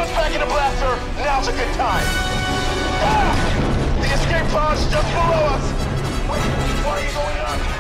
us back in the blaster. Now's a good time. Ah! The escape pod's just below us. Wait, why are you going up?